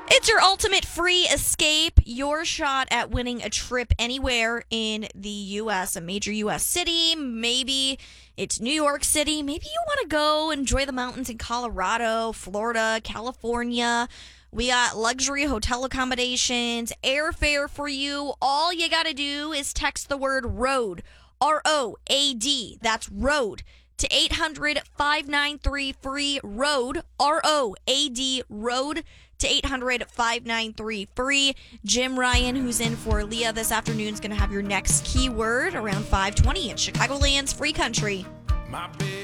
It's your ultimate free escape, your shot at winning a trip anywhere in the U.S., a major U.S. city. Maybe it's New York City. Maybe you want to go enjoy the mountains in Colorado, Florida, California. We got luxury hotel accommodations, airfare for you. All you got to do is text the word ROAD, ROAD. That's ROAD to 800-593-FREE ROAD, ROAD, ROAD to 800-593-FREE. Jim Ryan, who's in for Leah this afternoon, is going to have your next keyword around 5:20 in Chicagoland's Free Country. My big